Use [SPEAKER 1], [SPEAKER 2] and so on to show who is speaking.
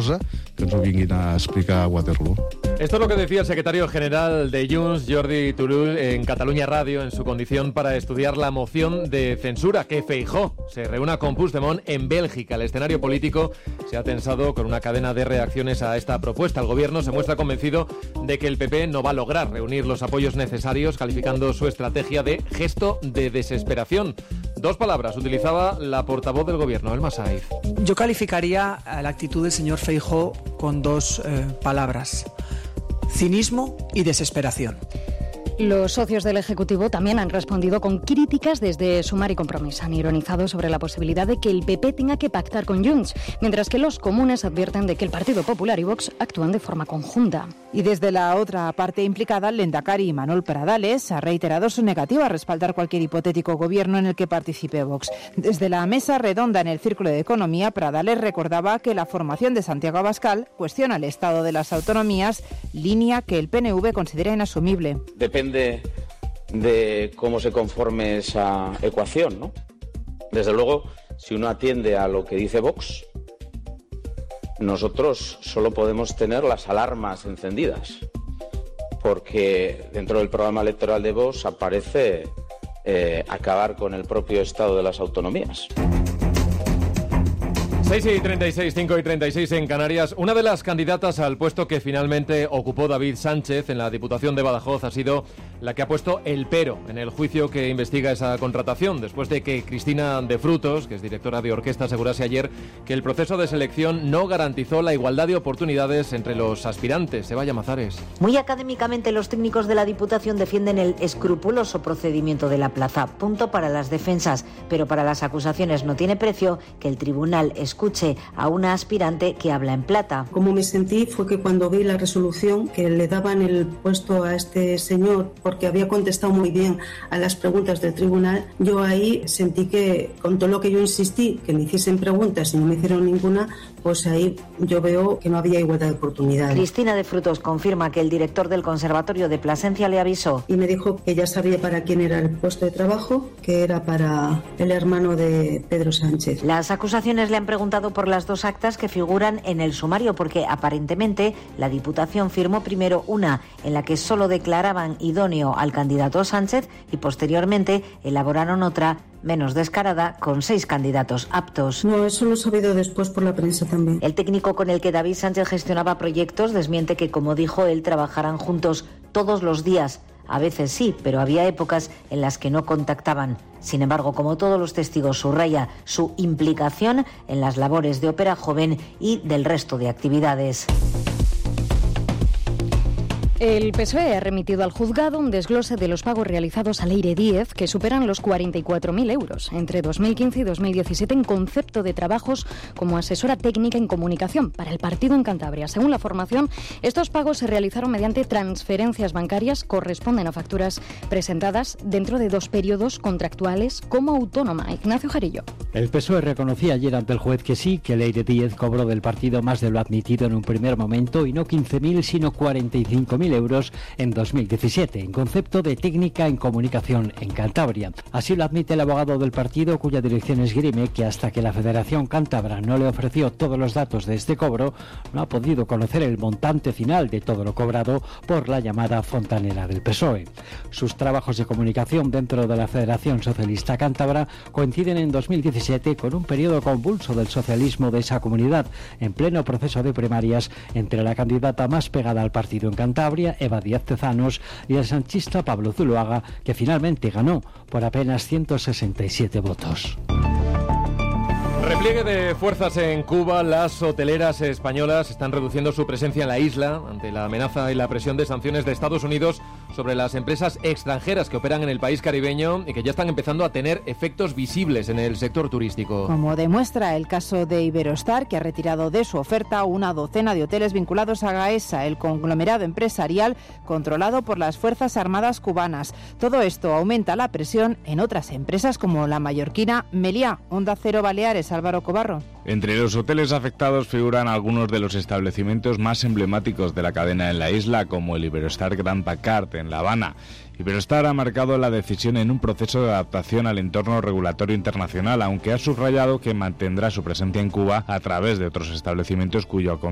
[SPEAKER 1] cosa que ens ho vinguin a explicar a Waterloo.
[SPEAKER 2] Esto es lo que decía el secretario general de Junts, Jordi Turull, en Catalunya Radio, en su condición para estudiar la moción de censura que Feijóo se reúna con Puigdemont en Bélgica. El escenario político se ha tensado con una cadena de reacciones a esta propuesta. El gobierno se muestra convencido de que el PP no va a lograr reunir los apoyos necesarios, calificando su estrategia de gesto de desesperación. 2 palabras utilizaba la portavoz del gobierno, Elma Saiz.
[SPEAKER 3] Yo calificaría la actitud del señor Feijóo con 2 palabras: cinismo y desesperación.
[SPEAKER 4] Los socios del Ejecutivo también han respondido con críticas desde Sumar y Compromís. Han ironizado sobre la posibilidad de que el PP tenga que pactar con Junts, mientras que los comunes advierten de que el Partido Popular y Vox actúan de forma conjunta.
[SPEAKER 5] Y desde la otra parte implicada, el lehendakari Manuel Pradales ha reiterado su negativa a respaldar cualquier hipotético gobierno en el que participe Vox. Desde la mesa redonda en el Círculo de Economía, Pradales recordaba que la formación de Santiago Abascal cuestiona el estado de las autonomías, línea que el PNV considera inasumible.
[SPEAKER 6] Depende de cómo se conforme esa ecuación, ¿no? Desde luego, si uno atiende a lo que dice Vox, nosotros solo podemos tener las alarmas encendidas, porque dentro del programa electoral de Vox aparece acabar con el propio estado de las autonomías.
[SPEAKER 2] 6:36, 5:36 en Canarias. Una de las candidatas al puesto que finalmente ocupó David Sánchez en la Diputación de Badajoz ha sido la que ha puesto el pero en el juicio que investiga esa contratación, después de que Cristina de Frutos, que es directora de orquesta, asegurase ayer que el proceso de selección no garantizó la igualdad de oportunidades entre los aspirantes. Sebaya Mazares.
[SPEAKER 7] Muy académicamente, los técnicos de la Diputación defienden el escrupuloso procedimiento de la plaza. Punto para las defensas, pero para las acusaciones no tiene precio que el tribunal escuche a una aspirante que habla en plata.
[SPEAKER 8] Como me sentí fue que cuando vi la resolución que le daban el puesto a este señor porque había contestado muy bien a las preguntas del tribunal, yo ahí sentí que con todo lo que yo insistí que me hiciesen preguntas y no me hicieron ninguna, pues ahí yo veo que no había igualdad de oportunidades.
[SPEAKER 7] Cristina de Frutos confirma que el director del Conservatorio de Plasencia le avisó.
[SPEAKER 8] Y me dijo que ya sabía para quién era el puesto de trabajo, que era para el hermano de Pedro Sánchez.
[SPEAKER 7] Las acusaciones le han preguntado por las 2 actas que figuran en el sumario, porque aparentemente la Diputación firmó primero una en la que solo declaraban idóneo al candidato Sánchez y posteriormente elaboraron otra menos descarada con 6 candidatos aptos.
[SPEAKER 8] No, eso lo he sabido después por la prensa también.
[SPEAKER 7] El técnico con el que David Sánchez gestionaba proyectos desmiente que, como dijo él, trabajaran juntos todos los días. A veces sí, pero había épocas en las que no contactaban. Sin embargo, como todos los testigos, subraya su implicación en las labores de Ópera Joven y del resto de actividades.
[SPEAKER 4] El PSOE ha remitido al juzgado un desglose de los pagos realizados a Leire Díez, que superan los 44.000 euros entre 2015 y 2017 en concepto de trabajos como asesora técnica en comunicación para el partido en Cantabria. Según la formación, estos pagos se realizaron mediante transferencias bancarias, corresponden a facturas presentadas dentro de 2 periodos contractuales como autónoma. Ignacio Jarillo.
[SPEAKER 9] El PSOE reconocía ayer ante el juez que sí, que Leire Díez cobró del partido más de lo admitido en un primer momento y no 15.000 sino 45.000 euros en 2017, en concepto de técnica en comunicación en Cantabria. Así lo admite el abogado del partido, cuya dirección esgrime que hasta que la Federación Cántabra no le ofreció todos los datos de este cobro, no ha podido conocer el montante final de todo lo cobrado por la llamada fontanera del PSOE. Sus trabajos de comunicación dentro de la Federación Socialista Cántabra coinciden en 2017 con un periodo convulso del socialismo de esa comunidad, en pleno proceso de primarias entre la candidata más pegada al partido en Cantabria, Eva Díaz Tezanos, y el sanchista Pablo Zuloaga, que finalmente ganó por apenas 167 votos.
[SPEAKER 2] Repliegue de fuerzas en Cuba. Las hoteleras españolas están reduciendo su presencia en la isla ante la amenaza y la presión de sanciones de Estados Unidos sobre las empresas extranjeras que operan en el país caribeño y que ya están empezando a tener efectos visibles en el sector turístico.
[SPEAKER 5] Como demuestra el caso de Iberostar, que ha retirado de su oferta una docena de hoteles vinculados a Gaesa, el conglomerado empresarial controlado por las Fuerzas Armadas cubanas. Todo esto aumenta la presión en otras empresas como la mallorquina Meliá. Onda Cero Baleares, Álvaro Cobarro.
[SPEAKER 10] Entre los hoteles afectados figuran algunos de los establecimientos más emblemáticos de la cadena en la isla, como el Iberostar Grand Pacard en La Habana. Iberostar ha marcado la decisión en un proceso de adaptación al entorno regulatorio internacional, aunque ha subrayado que mantendrá su presencia en Cuba a través de otros establecimientos cuyo